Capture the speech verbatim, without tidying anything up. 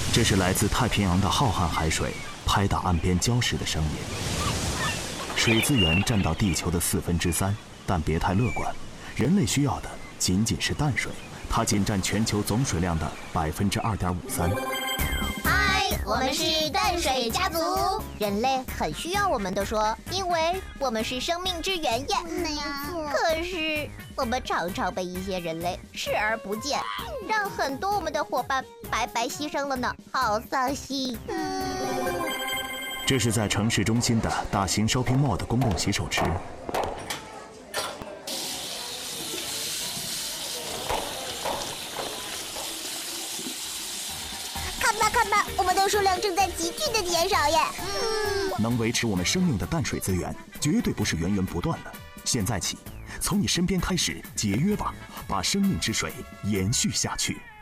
这是来自太平洋的浩瀚海水拍打岸边礁石的声音。水资源占到地球的四分之三，但别太乐观，人类需要的仅仅是淡水，它仅占全球总水量的百分之二点五三。 嗨，我们是淡水家族，人类很需要我们的说，因为我们是生命之源呀。 没错。 可是我们常常被一些人类视而不见，让很多我们的伙伴白白牺牲了呢，好伤心。嗯。 这是在城市中心的大型 shopping mall 的公共洗手池。 看吧看吧，我们的数量正在急剧的减少耶。 嗯，能维持我们生命的淡水资源，绝对不是源源不断的。现在起，从你身边开始节约吧，把生命之水延续下去。